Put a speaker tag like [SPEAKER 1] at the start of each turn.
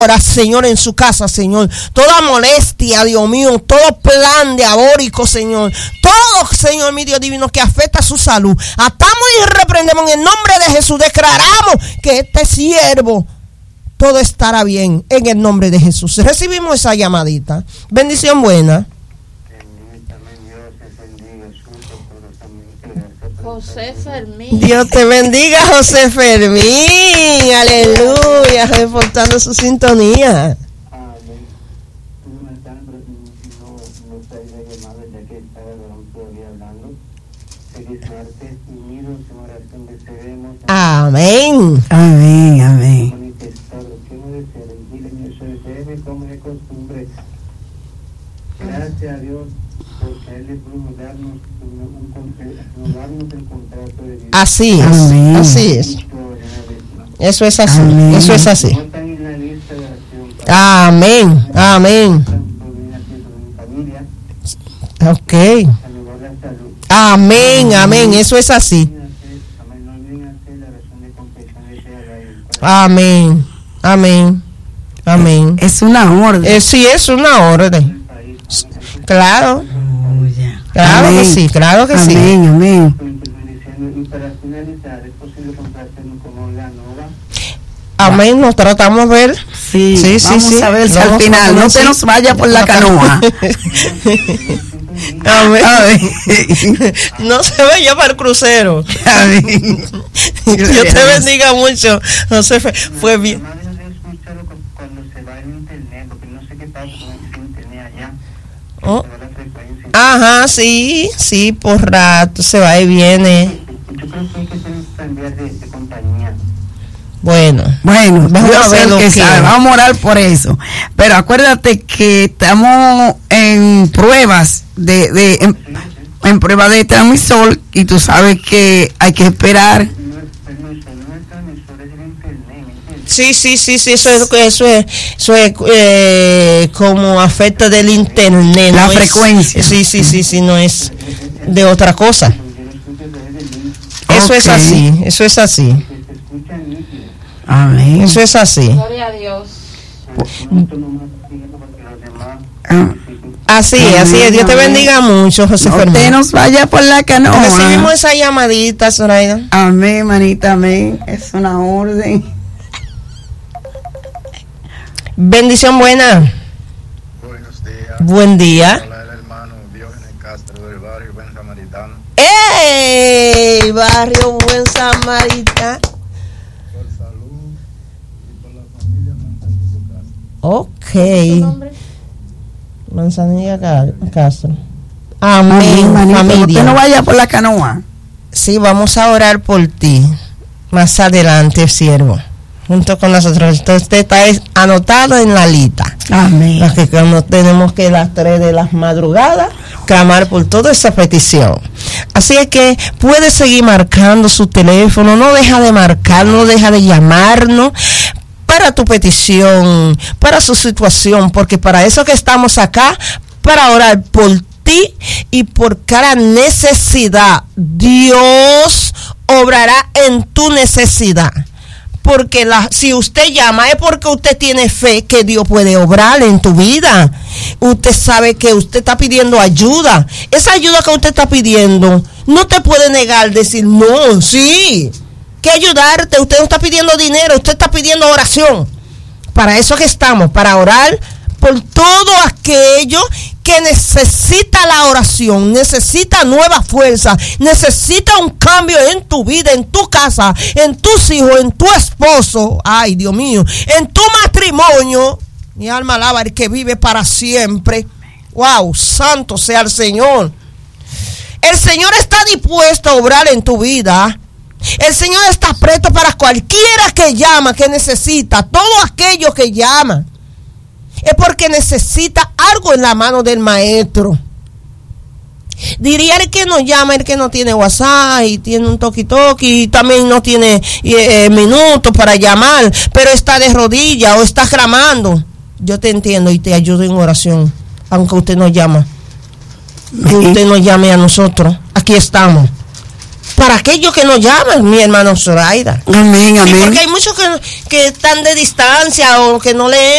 [SPEAKER 1] ahora, Señor, en su casa, Señor. Toda molestia, Dios mío, todo plan diabólico, Señor. Todo, Señor, mi Dios divino, que afecta su salud. Atamos y reprendemos en el nombre de Jesús. Declaramos que este siervo, todo estará bien en el nombre de Jesús. Recibimos esa llamadita. Bendición buena.
[SPEAKER 2] José Fermín.
[SPEAKER 1] Dios te bendiga, José Fermín. Aleluya, reportando su sintonía. Amén.
[SPEAKER 3] Amén, amén.
[SPEAKER 4] Gracias a Dios porque Él le pudo darnos el contrato de vida.
[SPEAKER 1] Así es,
[SPEAKER 3] amén.
[SPEAKER 1] Así es. Eso es así,
[SPEAKER 3] amén.
[SPEAKER 1] Eso es así. Amén, amén. Ok. Amén, amén, eso es así. Amén, amén, amén.
[SPEAKER 3] Es una orden.
[SPEAKER 1] Sí, es una orden. Claro. Claro
[SPEAKER 3] amén.
[SPEAKER 1] Que sí, claro que
[SPEAKER 3] amén,
[SPEAKER 1] sí.
[SPEAKER 3] Amén, amén.
[SPEAKER 4] Y para finalizar, ¿es posible comprarse con la nueva?
[SPEAKER 1] Amén, nos tratamos de ver.
[SPEAKER 3] Sí, vamos a ver si al final no se nos vaya por la canoa.
[SPEAKER 1] Amén. No se vaya para el crucero.
[SPEAKER 3] Amén.
[SPEAKER 1] Dios te bendiga mucho. José, fue bien.
[SPEAKER 4] Cuando se va en internet, porque no sé qué pasa con internet allá.
[SPEAKER 1] Oh. Ajá, sí, por rato se va y viene.
[SPEAKER 4] Yo creo que hay que cambiar de compañía.
[SPEAKER 1] Bueno,
[SPEAKER 3] vamos a ver lo que sabe. Vamos a orar por eso. Pero acuérdate que estamos en pruebas en prueba de transmisor y tú sabes que hay que esperar.
[SPEAKER 1] Sí, eso es como afecta del internet.
[SPEAKER 3] La frecuencia.
[SPEAKER 1] Sí, no es de otra cosa. Eso es así.
[SPEAKER 3] Amén.
[SPEAKER 1] Eso es así.
[SPEAKER 2] Gloria a Dios.
[SPEAKER 1] Así es. Dios te bendiga mucho, José Fernández.
[SPEAKER 3] Usted nos vaya por la canoa.
[SPEAKER 1] Recibimos esa llamadita, Zoraida.
[SPEAKER 3] Amén, manita, amén. Es una orden.
[SPEAKER 1] Bendición buena.
[SPEAKER 5] Buenos días.
[SPEAKER 1] Buen día.
[SPEAKER 5] Hola, el hermano Diógenes Castro del barrio Buen Samaritano.
[SPEAKER 1] ¡Ey! Barrio Buen Samaritano.
[SPEAKER 5] Por salud y por la familia Manzanillo Castro.
[SPEAKER 1] Ok. Manzanilla Castro. Amén,
[SPEAKER 3] familia. Usted no vaya por la canoa.
[SPEAKER 1] Sí, vamos a orar por ti más adelante, siervo, junto con nosotros. Entonces, usted está anotado en la lista.
[SPEAKER 3] Amén.
[SPEAKER 1] Porque cuando tenemos que las 3 de la madrugada clamar por toda esa petición. Así es que puede seguir marcando su teléfono, no deja de marcar, no deja de llamarnos para tu petición, para su situación, porque para eso que estamos acá, para orar por ti y por cada necesidad. Dios obrará en tu necesidad. Porque si usted llama es porque usted tiene fe que Dios puede obrar en tu vida. Usted sabe que usted está pidiendo ayuda. Esa ayuda que usted está pidiendo, no te puede negar, decir no, sí, que ayudarte. Usted no está pidiendo dinero, usted está pidiendo oración. Para eso que estamos, para orar por todo aquello que necesita la oración, necesita nueva fuerza, necesita un cambio en tu vida, en tu casa, en tus hijos, en tu esposo, ay Dios mío, en tu matrimonio. Mi alma alaba al que vive para siempre. Wow, santo sea el Señor. El Señor está dispuesto a obrar en tu vida. El Señor está presto para cualquiera que llama, que necesita, todo aquello que llama. Es porque necesita algo en la mano del maestro. Diría el que nos llama, el que no tiene WhatsApp y tiene un toki-toki y también no tiene minutos para llamar, pero está de rodillas o está clamando. Yo te entiendo y te ayudo en oración, aunque usted no llama. Que usted nos llame a nosotros. Aquí estamos. para aquellos que nos llaman, mi hermano Zoraida.
[SPEAKER 3] Amén, amén.
[SPEAKER 1] Sí, porque hay muchos que están de distancia o que no leen